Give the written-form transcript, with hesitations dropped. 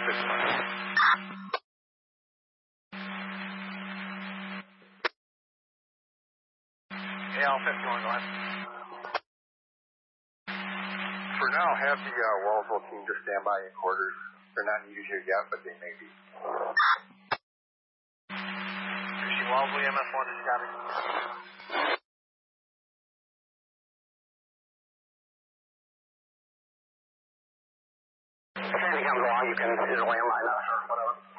AL-51, go ahead. For now, have the Wellsville team just stand by in quarters. They're not needed here yet, but they may be. Wellsville, MS-1, did you got it? If anything comes along, you can hit a landline or whatever.